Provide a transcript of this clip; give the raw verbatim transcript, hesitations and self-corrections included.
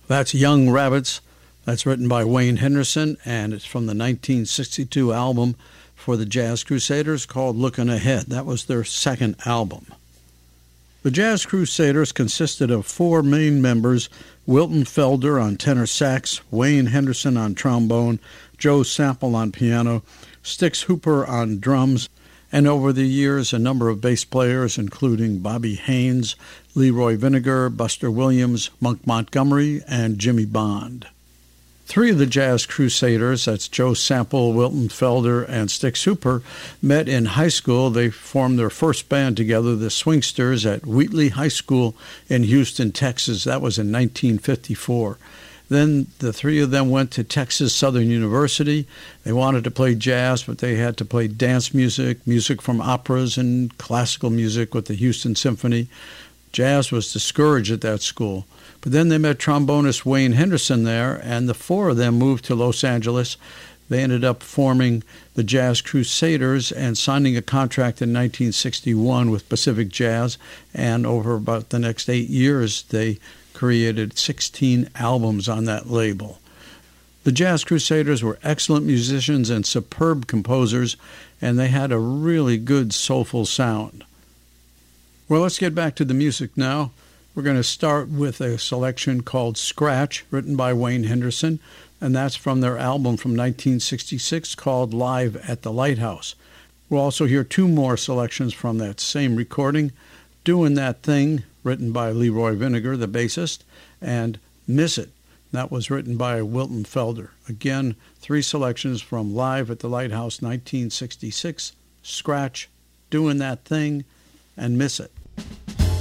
That's Young Rabbits. That's written by Wayne Henderson, and it's from the nineteen sixty-two album for the Jazz Crusaders called Looking Ahead. That was their second album. The Jazz Crusaders consisted of four main members: Wilton Felder on tenor sax, Wayne Henderson on trombone, Joe Sample on piano, Stix Hooper on drums, and over the years a number of bass players including Bobby Haynes, Leroy Vinegar, Buster Williams, Monk Montgomery, and Jimmy Bond. Three of the Jazz Crusaders, that's Joe Sample, Wilton Felder, and Stix Hooper, met in high school. They formed their first band together, the Swingsters, at Wheatley High School in Houston, Texas. That was in nineteen fifty-four. Then the three of them went to Texas Southern University. They wanted to play jazz, but they had to play dance music, music from operas, and classical music with the Houston Symphony. Jazz was discouraged at that school. But then they met trombonist Wayne Henderson there, and the four of them moved to Los Angeles. They ended up forming the Jazz Crusaders and signing a contract in nineteen sixty-one with Pacific Jazz, and over about the next eight years, they created sixteen albums on that label. The Jazz Crusaders were excellent musicians and superb composers, and they had a really good soulful sound. Well, let's get back to the music now. We're going to start with a selection called Scratch, written by Wayne Henderson, and that's from their album from nineteen sixty-six called Live at the Lighthouse. We'll also hear two more selections from that same recording: Doing That Thing, written by Leroy Vinegar, the bassist, and Miss It. That was written by Wilton Felder. Again, three selections from Live at the Lighthouse nineteen sixty-six, Scratch, Doing That Thing, and Miss It.